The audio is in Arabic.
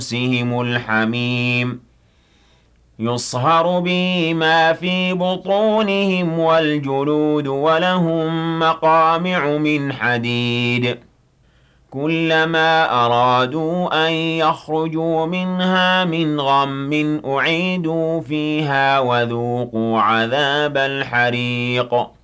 أنفسهم الحميم يصهر به ما في بطونهم والجلود ولهم مقامع من حديد كلما أرادوا أن يخرجوا منها من غم أعيدوا فيها وذوقوا عذاب الحريق